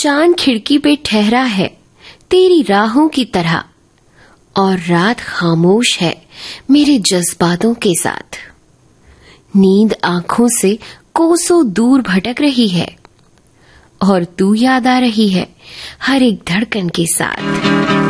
चांद खिड़की पे ठहरा है तेरी राहों की तरह, और रात खामोश है मेरे जज्बातों के साथ। नींद आंखों से कोसों दूर भटक रही है और तू याद आ रही है हर एक धड़कन के साथ।